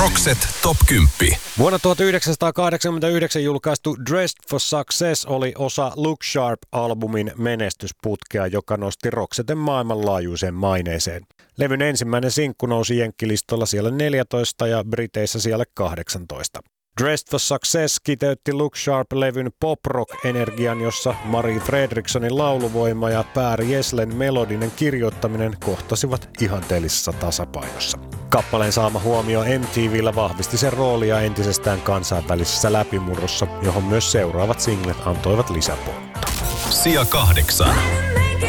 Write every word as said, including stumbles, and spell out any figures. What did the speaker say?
Rockset Top kymmenen. Vuonna tuhatyhdeksänsataakahdeksankymmentäyhdeksän julkaistu Dressed for Success oli osa Look Sharp-albumin menestysputkea, joka nosti Roxeten maailmanlaajuiseen maineeseen. Levyn ensimmäinen sinkku nousi jenkkilistoilla siellä neljätoista ja Briteissä siellä kahdeksantoista. Dressed for Success kiteytti Look Sharp-levyn pop-rock-energian, jossa Marie Fredrikssonin lauluvoima ja Per Gesslen melodinen kirjoittaminen kohtasivat ihanteellisessa tasapainossa. Kappaleen saama huomio M T V:llä vahvisti sen roolia entisestään kansainvälisessä läpimurrossa, johon myös seuraavat singlet antoivat lisäpontta. Sija kahdeksan.